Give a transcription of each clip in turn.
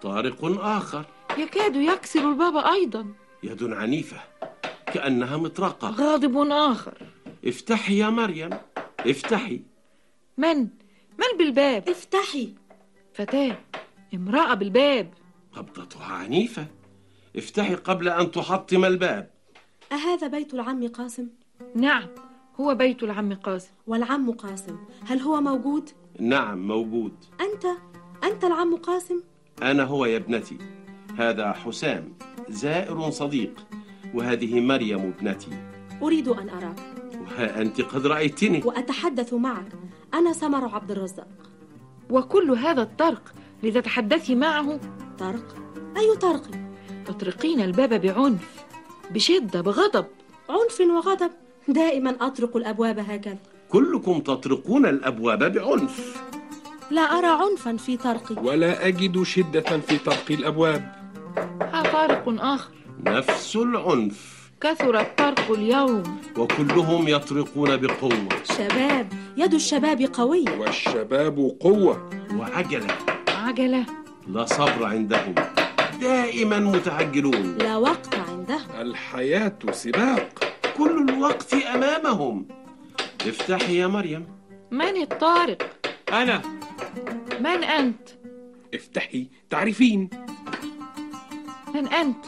طارق آخر يكاد يكسر الباب أيضا. يد عنيفة كأنها مطرقة. غاضب آخر. افتحي يا مريم، افتحي. من بالباب؟ افتحي. فتاة، امرأة بالباب. قبضتها عنيفة. افتحي قبل أن تحطم الباب. أهذا بيت العم قاسم؟ نعم، هو بيت العم قاسم. والعم قاسم هل هو موجود؟ نعم موجود. أنت العم قاسم؟ أنا هو يا ابنتي. هذا حسام زائر صديق، وهذه مريم ابنتي. أريد أن أراك. وها أنت قد رأيتني وأتحدث معك. أنا سمر عبد الرزاق. وكل هذا الطرق لتتحدثي معه؟ طرق؟ أي طرق؟ تطرقين الباب بعنف، بشدة، بغضب. عنف وغضب؟ دائما أطرق الأبواب هكذا. كلكم تطرقون الأبواب بعنف. لا أرى عنفا في طرقي، ولا أجد شدة في طرق الأبواب. ها طارق آخر، نفس العنف. كثر الطرق اليوم، وكلهم يطرقون بقوة. شباب، يد الشباب قوية. والشباب قوة. عجلة لا صبر عندهم، دائما متعجلون. لا وقت عندهم. الحياة سباق، كل الوقت أمامهم. افتحي يا مريم. من الطارق؟ أنا. من أنت؟ افتحي، تعرفين. من أنت؟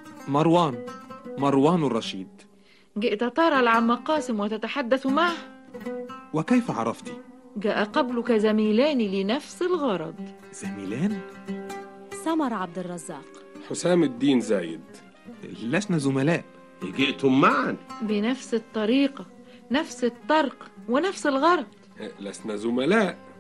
مروان الرشيد. جئت ترى العم قاسم وتتحدث معه؟ وكيف عرفتي؟ جاء قبلك زميلان لنفس الغرض. زميلان؟ سمر عبد الرزاق، حسام الدين زايد. لسنا زملاء. جئتم معا بنفس الطريقة، نفس الطرق ونفس الغرض. لسنا زملاء.